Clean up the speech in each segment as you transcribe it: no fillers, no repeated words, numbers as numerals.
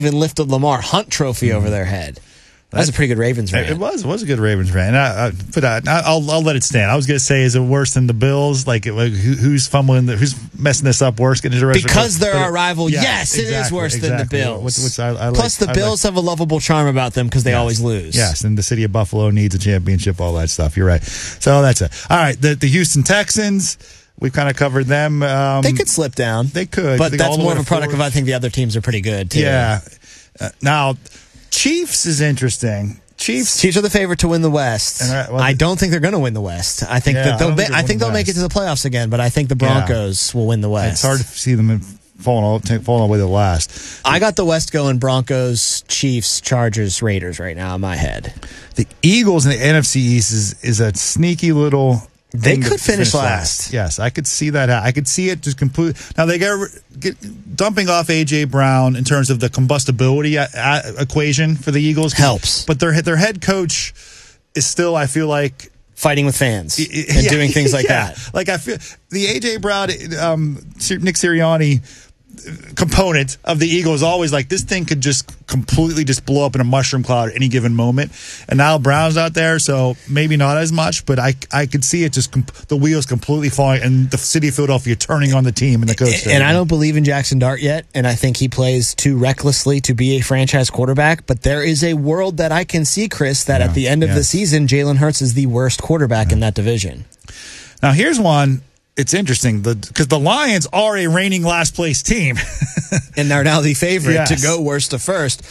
even lifted Lamar Hunt trophy over their head. That was a pretty good Ravens rant. It was a good Ravens rant. I'll let it stand. I was going to say, is it worse than the Bills? Like who's fumbling? Who's messing this up worse? Because they're our rival. Yes, exactly, it is worse than the Bills. Which I Plus, the Bills have a lovable charm about them because they always lose. Yes, and the city of Buffalo needs a championship. All that stuff. You're right. So that's it. All right, the Houston Texans. We've kind of covered them. They could slip down. They could, but that's more of a product of I think the other teams are pretty good too. Yeah. Now. Chiefs is interesting. Chiefs are the favorite to win the West. I don't think they're going to win the West. I think they'll make it to the playoffs again, but I think the Broncos will win the West. It's hard to see them falling all the way to the last. I got the West going Broncos, Chiefs, Chargers, Raiders right now in my head. The Eagles in the NFC East is a sneaky little. They could finish last. Yes, I could see that. I could see it just completely. Now they get dumping off A.J. Brown in terms of the combustibility equation for the Eagles helps, but their head coach is still, I feel like, fighting with fans and doing things like that. Like I feel the A.J. Brown, Nick Sirianni component of the Eagles is always like this thing could just completely just blow up in a mushroom cloud at any given moment, and now Brown's out there, so maybe not as much, but I could see it just the wheels completely falling and the city of Philadelphia turning on the team and the coach. And I don't believe in Jackson Dart yet, and I think he plays too recklessly to be a franchise quarterback, but there is a world that I can see, Chris, that at the end of the season Jalen Hurts is the worst quarterback in that division. Now here's one. It's interesting because the Lions are a reigning last place team. And they're now the favorite to go worst to first.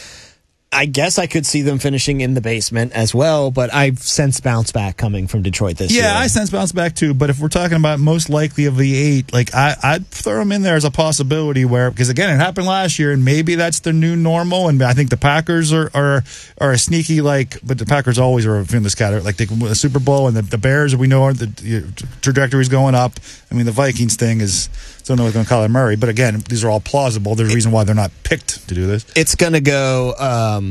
I guess I could see them finishing in the basement as well, but I sense bounce back coming from Detroit this year. Yeah, I sense bounce back too, but if we're talking about most likely of the 8, like I'd throw them in there as a possibility because again, it happened last year and maybe that's the new normal, and I think the Packers are a sneaky but the Packers always are in this category, like they can win the Super Bowl, and the Bears, we know the trajectory's going up. I mean, the Vikings thing is, don't know what's going to Kyler Murray, but again, these are all plausible. There's a reason why they're not picked to do this. It's going to go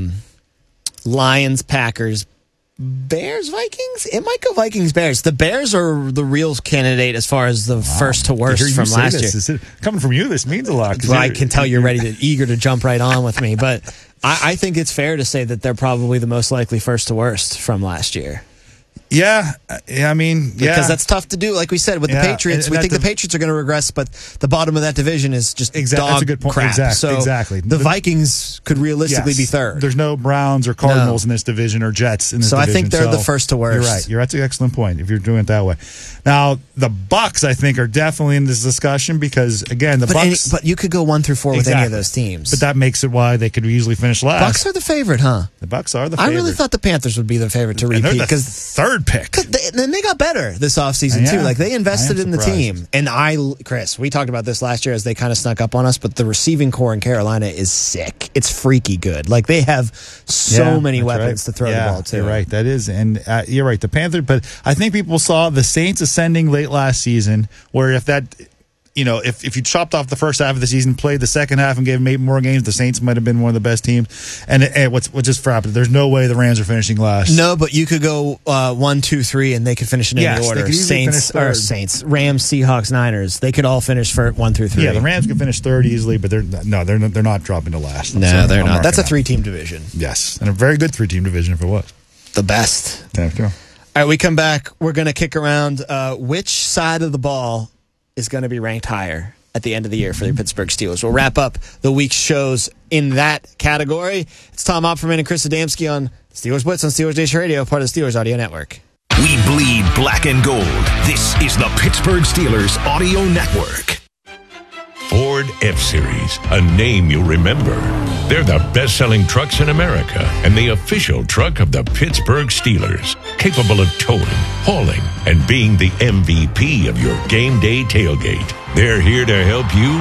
Lions, Packers, Bears, Vikings. It might go Vikings, Bears. The Bears are the real candidate as far as the first to worst from last year. Coming from you, this means a lot. Well, I can tell you're eager to jump right on with me, but I think it's fair to say that they're probably the most likely first to worst from last year. Yeah, I mean, because that's tough to do. Like we said with the Patriots, we think the Patriots are going to regress, but the bottom of that division is just dog that's a good point. crap. Exactly. The Vikings could realistically be third. There's no Browns or Cardinals in this division or Jets in this division. I think they're the first to worst. You're right. That's an excellent point if you're doing it that way. Now, the Bucs, I think, are definitely in this discussion because, again, Bucs. But you could go 1 through 4 with any of those teams. But that makes it why they could easily finish last. Bucs are the favorite, huh? The Bucs are the favorite. I really thought the Panthers would be the favorite to repeat because third pick. Then they got better this offseason, too. Like, they invested in the team. And Chris, we talked about this last year as they kind of snuck up on us, but the receiving core in Carolina is sick. It's freaky good. Like, they have so many weapons to throw the ball to. You're right. That is. And you're right. The Panthers, but I think people saw the Saints ascending late last season, where if you chopped off the first half of the season, played the second half, and gave them 8 more games, the Saints might have been one of the best teams. And what's just frapping, there's no way the Rams are finishing last. No, but you could go 1, 2, 3, and they could finish in any order. Saints, Rams, Seahawks, Niners. They could all finish for 1 through 3. Yeah, the Rams could finish third easily, but they're not dropping to last. They're not. That's a 3-team division. Yes, and a very good 3-team division if it was. The best. Yeah, sure. All right, we come back. We're going to kick around which side of the ball is going to be ranked higher at the end of the year for the Pittsburgh Steelers. We'll wrap up the week's shows in that category. It's Tom Opperman and Chris Adamski on Steelers Blitz on Steelers Nation Radio, part of the Steelers Audio Network. We bleed black and gold. This is the Pittsburgh Steelers Audio Network. Ford F-Series, a name you'll remember. They're the best-selling trucks in America and the official truck of the Pittsburgh Steelers, capable of towing, hauling, and being the MVP of your game day tailgate. They're here to help you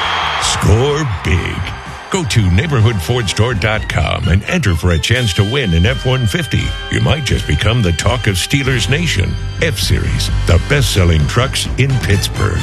score big. Go to neighborhoodfordstore.com and enter for a chance to win an F-150. You might just become the talk of Steelers Nation. F-Series, the best-selling trucks in Pittsburgh.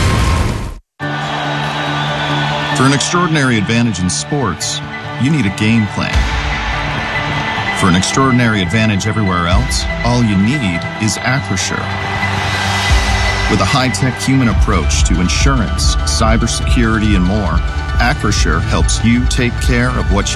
For an extraordinary advantage in sports, you need a game plan. For an extraordinary advantage everywhere else, all you need is Acrisure. With a high-tech human approach to insurance, cybersecurity, and more, Acrisure helps you take care of what you